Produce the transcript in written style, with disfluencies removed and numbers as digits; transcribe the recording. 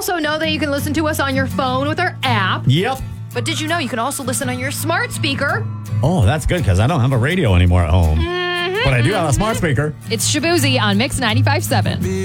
also know that you can listen to us on your phone with our app. Yep. But did you know you can also listen on your smart speaker? Oh, that's good because I don't have a radio anymore at home. But I do have a smart speaker. It's Shabuzi on Mix 95.7.